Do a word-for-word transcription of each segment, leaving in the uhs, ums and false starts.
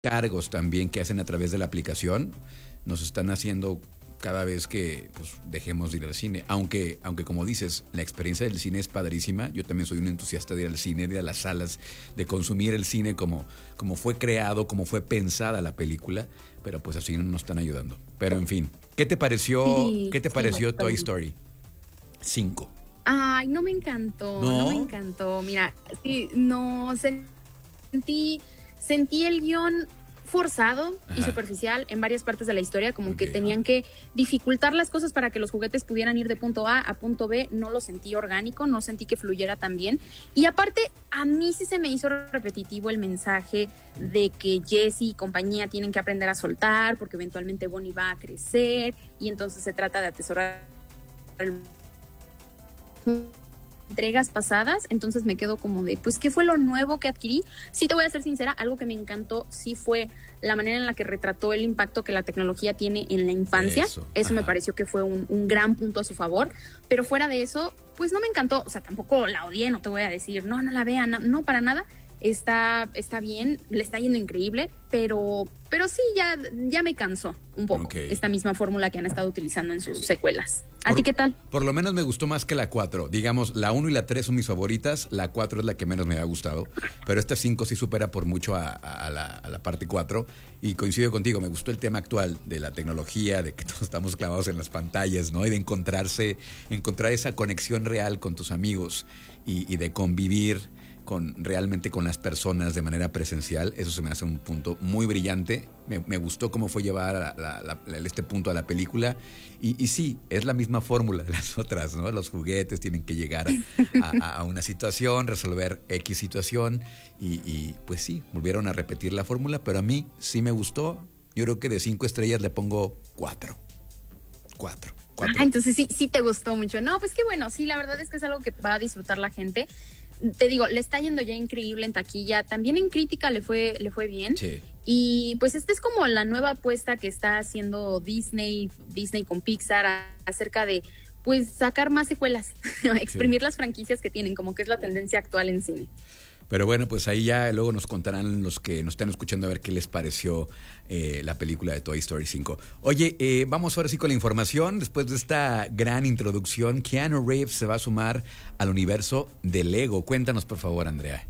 cargos también que hacen a través de la aplicación nos están haciendo cada vez que pues, dejemos de ir al cine. Aunque, aunque como dices, la experiencia del cine es padrísima. Yo también soy un entusiasta de ir al cine, de ir a las salas, de consumir el cine como, como fue creado, como fue pensada la película. Pero pues así no nos están ayudando. Pero en fin, ¿qué te pareció, Sí, ¿qué te sí, pareció Toy totalmente. Story cinco? Ay, no me encantó, no me ¿No? encantó. Mira, sí, no sentí, sentí el guión forzado y Ajá. superficial en varias partes de la historia, como que Ok. tenían que dificultar las cosas para que los juguetes pudieran ir de punto A a punto B. No lo sentí orgánico, no sentí que fluyera tan bien. Y aparte, a mí sí se me hizo repetitivo el mensaje de que Jessie y compañía tienen que aprender a soltar, porque eventualmente Bonnie va a crecer y entonces se trata de atesorar el entregas pasadas, entonces me quedo como de, pues, ¿qué fue lo nuevo que adquirí? Sí, te voy a ser sincera, algo que me encantó sí fue la manera en la que retrató el impacto que la tecnología tiene en la infancia. Eso, Eso me ajá. pareció que fue un, un gran punto a su favor, pero fuera de eso, pues no me encantó, o sea, tampoco la odié, no te voy a decir, no, no la vean, no, no, para nada. Está, está bien, le está yendo increíble, pero, pero sí, ya, ya me cansó un poco Ok. esta misma fórmula que han estado utilizando en sus secuelas. ¿A Por, ti qué tal? por lo menos me gustó más que la cuatro. Digamos, la uno y la tres son mis favoritas. La cuatro es la que menos me ha gustado. Pero esta cinco sí supera por mucho a, a- a la, a la parte cuatro. Y coincido contigo, me gustó el tema actual de la tecnología, de que todos estamos clavados en las pantallas, ¿no? Y de encontrarse, encontrar esa conexión real con tus amigos y, y de convivir con realmente con las personas de manera presencial. Eso se me hace un punto muy brillante. Me, me gustó cómo fue llevar a la- la- la- este punto a la película. Y, y sí, es la misma fórmula de las otras, ¿no? Los juguetes tienen que llegar a, a- a una situación, resolver X situación. Y, y, pues sí, volvieron a repetir la fórmula, pero a mí sí me gustó. Yo creo que de cinco estrellas le pongo cuatro. Cuatro. Ah, Cuatro. entonces sí, sí te gustó mucho. No, pues qué bueno, sí, la verdad es que es algo que va a disfrutar la gente. Te digo, le está yendo ya increíble en taquilla, también en crítica le fue, le fue bien. Sí. Y pues esta es como la nueva apuesta que está haciendo Disney, Disney con Pixar a- acerca de pues sacar más secuelas, exprimir las franquicias que tienen, como que es la tendencia actual en cine. Pero bueno, pues ahí ya luego nos contarán los que nos están escuchando a ver qué les pareció eh, la película de Toy Story cinco. Oye, eh, vamos ahora sí con la información. Después de esta gran introducción, Keanu Reeves se va a sumar al universo de Lego. Cuéntanos, por favor, Andrea.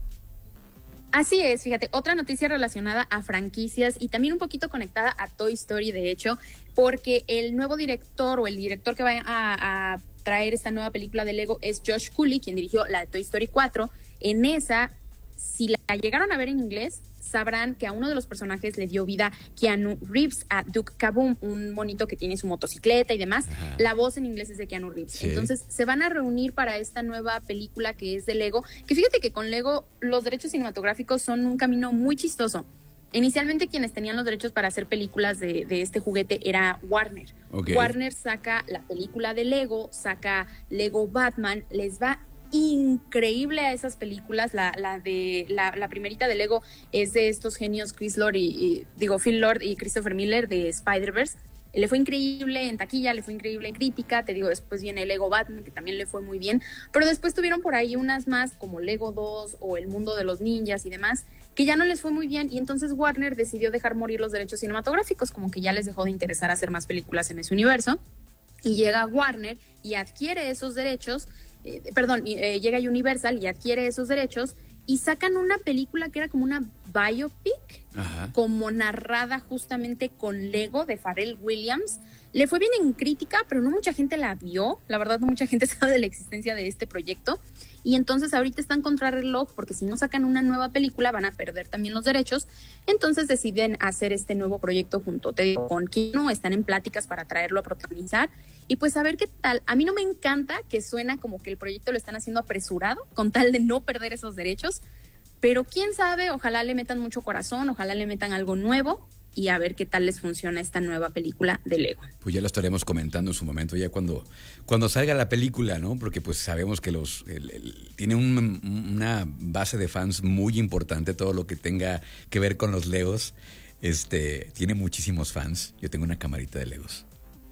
Así es, fíjate, otra noticia relacionada a franquicias y también un poquito conectada a Toy Story, de hecho, porque el nuevo director o el director que va a, a traer esta nueva película de Lego es Josh Cooley, quien dirigió la de Toy Story cuatro. En esa, si la llegaron a ver en inglés, sabrán que a uno de los personajes le dio vida Keanu Reeves, a Duke Kaboom, un monito que tiene su motocicleta y demás. Ajá. La voz en inglés es de Keanu Reeves. Sí. Entonces se van a reunir para esta nueva película que es de Lego, que fíjate que con Lego los derechos cinematográficos son un camino muy chistoso. Inicialmente quienes tenían los derechos para hacer películas de, de este juguete era Warner. Ok. Warner saca la película de Lego, saca Lego Batman, les va increíble a esas películas. La, la de la, la primerita de Lego es de estos genios Chris Lord y, y digo Phil Lord y Christopher Miller de Spider-Verse. Le fue increíble en taquilla, le fue increíble en crítica, te digo, después viene Lego Batman, que también le fue muy bien, pero después tuvieron por ahí unas más como Lego dos o El Mundo de los Ninjas y demás, que ya no les fue muy bien, y entonces Warner decidió dejar morir los derechos cinematográficos, como que ya les dejó de interesar hacer más películas en ese universo, y llega Warner y adquiere esos derechos, eh, perdón, eh, llega Universal y adquiere esos derechos, y sacan una película que era como una biopic, Ajá. como narrada justamente con Lego de Pharrell Williams. Le fue bien en crítica, pero no mucha gente la vio. La verdad, no mucha gente sabe de la existencia de este proyecto. Y entonces ahorita están contrarreloj, porque si no sacan una nueva película van a perder también los derechos. Entonces deciden hacer este nuevo proyecto junto te digo, con Keanu. Están en pláticas para traerlo a protagonizar. Y pues a ver qué tal. A mí no me encanta que suena como que el proyecto lo están haciendo apresurado, con tal de no perder esos derechos. Pero quién sabe, ojalá le metan mucho corazón, ojalá le metan algo nuevo y a ver qué tal les funciona esta nueva película de Lego. Pues ya lo estaremos comentando en su momento, ya cuando, cuando salga la película, ¿no? Porque pues sabemos que los el, el, tiene un, una base de fans muy importante, todo lo que tenga que ver con los Legos. Este, tiene muchísimos fans. Yo tengo una camarita de Legos.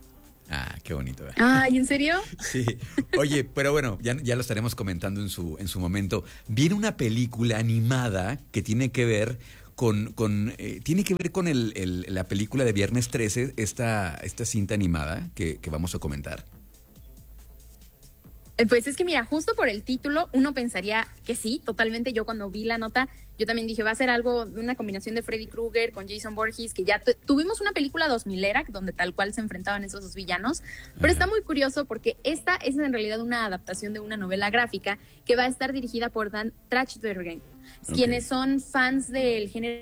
Ah, qué bonito. ¿eh? Ay, ¿en serio? Sí. Oye, pero bueno, ya, ya lo estaremos comentando en su, en su momento. Viene una película animada que tiene que ver con, con eh, tiene que ver con el, el, la película de Viernes trece, esta, esta cinta animada que, que vamos a comentar. Pues es que mira, justo por el título uno pensaría que sí, totalmente. Yo cuando vi la nota, yo también dije, va a ser algo de una combinación de Freddy Krueger con Jason Voorhees, que ya tuvimos una película dos milera donde tal cual se enfrentaban esos dos villanos. Pero Ajá. Está muy curioso porque esta es en realidad una adaptación de una novela gráfica que va a estar dirigida por Dan Trachtenberg. Okay. Quienes son fans del género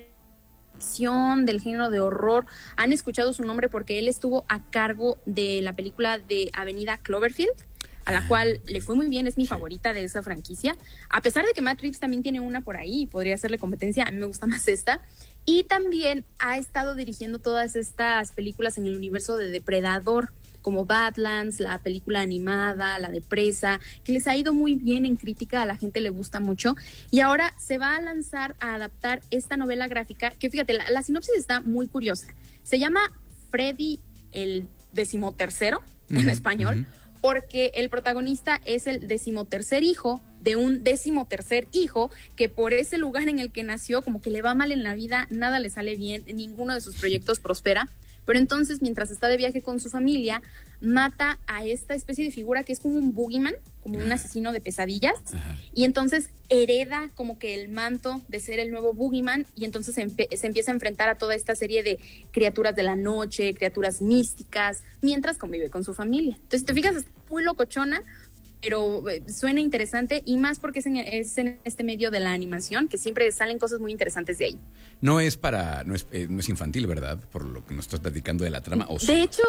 del género de horror han escuchado su nombre porque él estuvo a cargo de la película de Avenida Cloverfield, a la cual le fue muy bien, es mi favorita de esa franquicia, a pesar de que Matt Reeves también tiene una por ahí, podría hacerle competencia, a mí me gusta más esta, y también ha estado dirigiendo todas estas películas en el universo de Depredador, como Badlands, la película animada, la de Presa, que les ha ido muy bien en crítica, a la gente le gusta mucho, y ahora se va a lanzar a adaptar esta novela gráfica, que fíjate, la, la sinopsis está muy curiosa, se llama Freddy el decimotercero, uh-huh, en español, uh-huh. Porque el protagonista es el decimotercer hijo de un decimotercer hijo que por ese lugar en el que nació como que le va mal en la vida, nada le sale bien, ninguno de sus proyectos prospera, pero entonces mientras está de viaje con su familia, mata a esta especie de figura que es como un boogeyman, como un asesino de pesadillas, Ajá. Y entonces hereda como que el manto de ser el nuevo boogeyman y entonces se, empe- se empieza a enfrentar a toda esta serie de criaturas de la noche, criaturas místicas, mientras convive con su familia. Entonces, te fijas, es muy locochona, pero suena interesante y más porque es en, es en este medio de la animación que siempre salen cosas muy interesantes de ahí. No es para, no es, eh, no es infantil, ¿verdad? Por lo que nos estás platicando de la trama. ¿O de sí? hecho,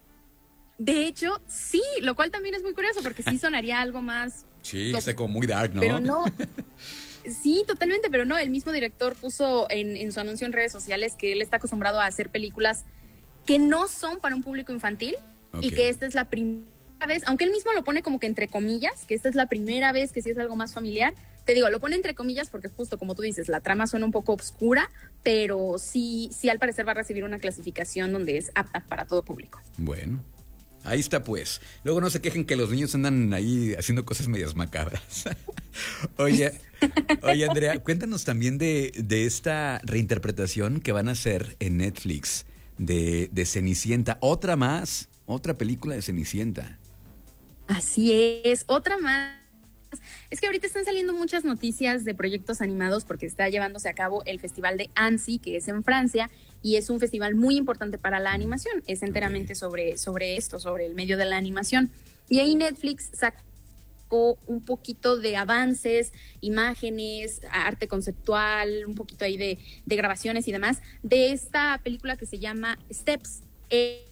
de hecho, sí, lo cual también es muy curioso porque sí sonaría algo más... Sí, está como muy dark, ¿no? Pero no... Sí, totalmente, pero no, el mismo director puso en, en su anuncio en redes sociales que él está acostumbrado a hacer películas que no son para un público infantil, okay. Y que esta es la primera vez, aunque él mismo lo pone como que entre comillas, que esta es la primera vez que sí es algo más familiar. Te digo, lo pone entre comillas porque justo como tú dices, la trama suena un poco oscura, pero sí, sí al parecer va a recibir una clasificación donde es apta para todo público. Bueno, ahí está pues. Luego no se quejen que los niños andan ahí haciendo cosas medias macabras. Oye, oye Andrea, cuéntanos también de, de esta reinterpretación que van a hacer en Netflix de, de Cenicienta. Otra más, otra película de Cenicienta. Así es, otra más. Es que ahorita están saliendo muchas noticias de proyectos animados porque está llevándose a cabo el Festival de Annecy, que es en Francia, y es un festival muy importante para la animación. Es enteramente sobre, sobre esto, sobre el medio de la animación. Y ahí Netflix sacó un poquito de avances, imágenes, arte conceptual, un poquito ahí de, de grabaciones y demás, de esta película que se llama Steps. Eh,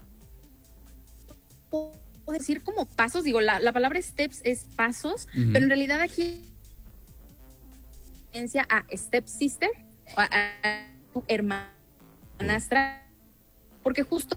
Puedo decir como pasos, digo, la, la palabra steps es pasos, uh-huh. Pero en realidad aquí referencia a step sister, a, a tu hermanastra, porque justo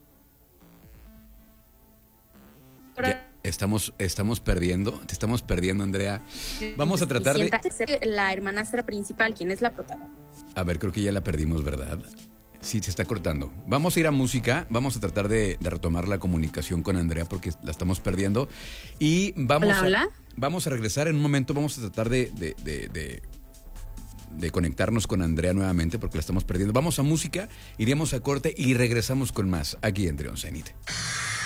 ya, estamos, estamos perdiendo, te estamos perdiendo, Andrea. Vamos a tratar de la hermanastra principal, quien es la protagonista. A ver, creo que ya la perdimos, ¿verdad? Sí, se está cortando. Vamos a ir a música, vamos a tratar de, de retomar la comunicación con Andrea porque la estamos perdiendo. Y vamos, hola, a, hola. vamos a regresar en un momento, vamos a tratar de, de, de, de, de conectarnos con Andrea nuevamente porque la estamos perdiendo. Vamos a música, iremos a corte y regresamos con más aquí en Trion Zenit.